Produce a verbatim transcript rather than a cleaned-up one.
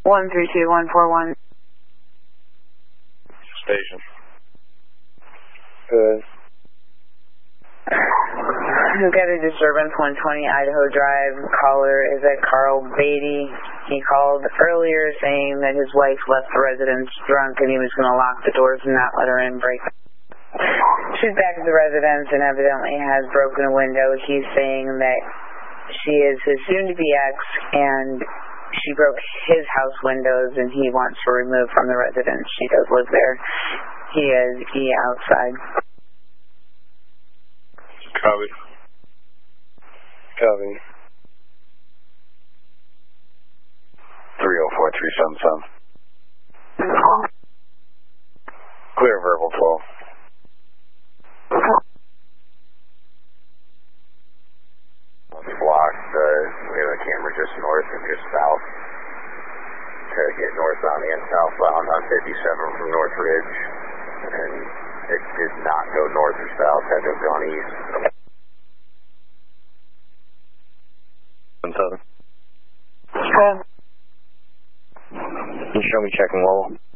one three two one four one. Station. Good. We've got a disturbance, one twenty Idaho Drive. Caller is at Carl Beatty. He called earlier saying that his wife left the residence drunk and he was going to lock the doors and not let her in break. She's back at the residence and evidently has broken a window. He's saying that she is his soon-to-be ex and she broke his house windows and he wants her removed from the residence. She does live there. He is E outside. Copy. Copy. three oh four three seven seven. Clear verbal twelve. Block, uh, we have a camera just north and just south. Try to get northbound and southbound on fifty-seven from North Ridge. And it did not go north or south, had to have gone east. Seven. Can you show me checking level?